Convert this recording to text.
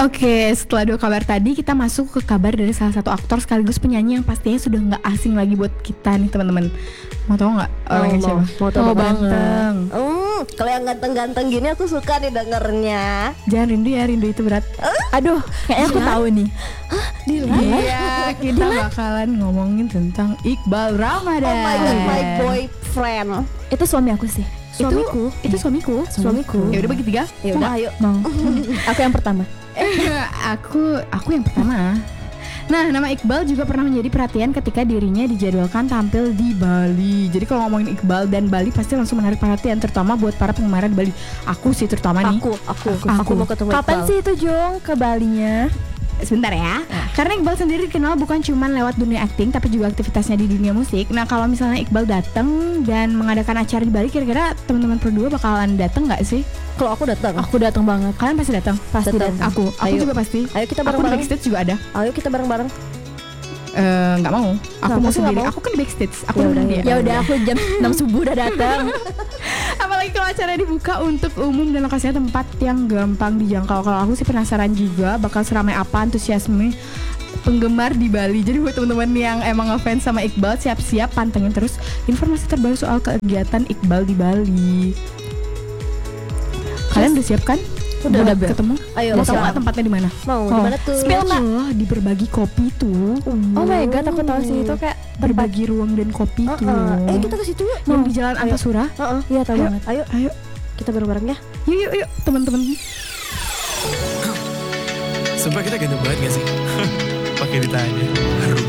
Oke, setelah 2 kabar tadi kita masuk ke kabar dari salah satu aktor sekaligus penyanyi yang pastinya sudah nggak asing lagi buat kita nih teman-teman. Mau tahu nggak orangnya siapa? Mau tahu Ganteng. Kalau yang ganteng-ganteng gini aku suka nih dengernya. Jangan rindu ya, rindu itu berat. Aduh, kayaknya aku tahu nih. Iya, kita bakalan ngomongin tentang Iqbal Ramadan. Oh my god, my boyfriend. Itu suami aku sih. Itu suamiku. Ya udah bagi 3. Ya udah, ayo. Mau. Aku yang pertama. aku yang pertama. Nah, nama Iqbal juga pernah menjadi perhatian ketika dirinya dijadwalkan tampil di Bali. Jadi kalau ngomongin Iqbal dan Bali pasti langsung menarik perhatian, terutama buat para penggemar di Bali. Aku sih terutama nih. Aku mau ketemu Kapan Iqbal. sih itu Jung ke Balinya? Sebentar ya. Karena Iqbal sendiri dikenal bukan cuma lewat dunia akting tapi juga aktivitasnya di dunia musik. Nah, kalau misalnya Iqbal datang dan mengadakan acara di Bali, kira-kira teman-teman berdua bakalan datang nggak sih? Kalau aku datang. Aku datang banget. Kalian pasti datang? Pasti Datang. datang. Aku Ayo. juga pasti. Ayo kita Aku di bareng-bareng. backstage juga ada. Ayo kita bareng-bareng. Nggak mau. Aku mau sih nggak sendiri. mau? Aku kan di backstage. Aku Ya nemenin udah, dia. Ya udah, aku jam 6 subuh udah datang. Apalagi kalau acara dibuka untuk umum dan lokasinya tempat yang gampang dijangkau. Kalau aku sih penasaran juga bakal seramai apa antusiasme penggemar di Bali. Jadi buat teman-teman yang emang ngefans sama Iqbal, siap-siap pantengin terus informasi terbaru soal kegiatan Iqbal di Bali. Kalian udah siap kan? Udah. Ketemu? Ayo, Mau tahu siap. nggak tempatnya di mana? Mau di mana tuh? Spill, Kak. Oh, di berbagi kopi tuh. Oh my god, aku tahu sih itu kayak tempat. Berbagi ruang dan kopi tuh. Kita ke situ yuk. Yang di Jalan Antasura. Iya, tahu Ayo. banget. Ayo, Kita bareng-bareng ya. yuk, teman-teman. Sumpah kita ganteng banget gak sih? Pakai ditanya.